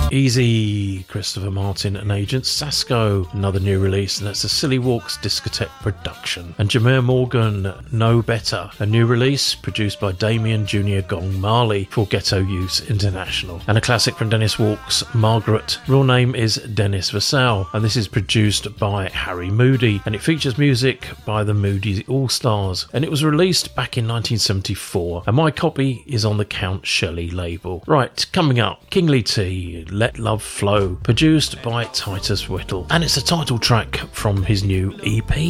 Easy, Christopher Martin and Agent Sasco, another new release, and that's a Silly Walks discotheque production. And Jameer Morgan, Know Better, a new release produced by Damien Jr. Gong Marley for Ghetto Youth International. And a classic from Dennis Walks, Margaret. Real name is Dennis Vassell, and this is produced by Harry Moody, and it features music by the Moody All-Stars, and it was released back in 1974, and my copy is on the Count Shelley label. Right, coming up, Kingly T, Let Love Flow, produced by Titus Whittle, and it's a title track from his new EP.